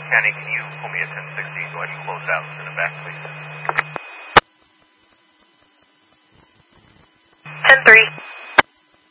County, can you pull me a 1060? Go ahead and close out in the back, please. 10-3.